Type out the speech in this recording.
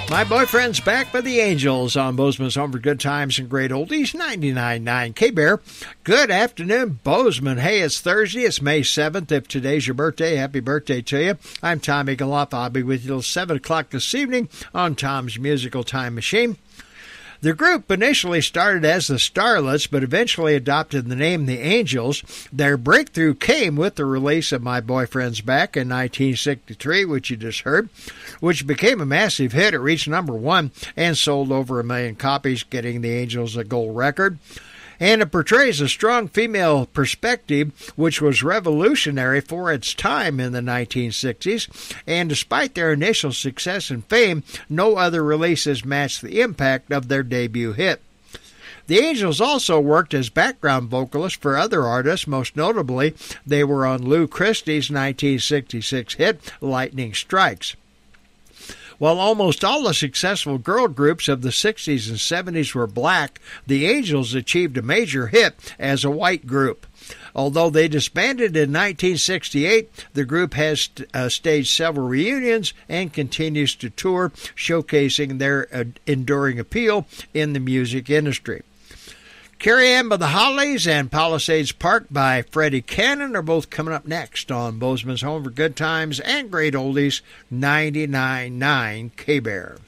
My Boyfriend's Back by the Angels on Bozeman's Home for Good Times and Great Oldies, 99.9 K-Bear. Good afternoon, Bozeman. Hey, it's Thursday. It's May 7th. If today's your birthday, happy birthday to you. I'm Tommy Galoff. I'll be with you till 7 o'clock this evening on Tom's Musical Time Machine. The group initially started as the Starlets, but eventually adopted the name the Angels. Their breakthrough came with the release of My Boyfriend's Back in 1963, which you just heard, which became a massive hit. It reached number one and sold over 1 million copies, getting the Angels a gold record. And it portrays a strong female perspective, which was revolutionary for its time in the 1960s. And despite their initial success and fame, no other releases matched the impact of their debut hit. The Angels also worked as background vocalists for other artists. Most notably, they were on Lou Christie's 1966 hit, Lightning Strikes. While almost all the successful girl groups of the 60s and 70s were black, the Angels achieved a major hit as a white group. Although they disbanded in 1968, the group has staged several reunions and continues to tour, showcasing their enduring appeal in the music industry. Carrie Ann by the Hollies and Palisades Park by Freddie Cannon are both coming up next on Bozeman's Home for Good Times and Great Oldies, 99.9 K-Bear.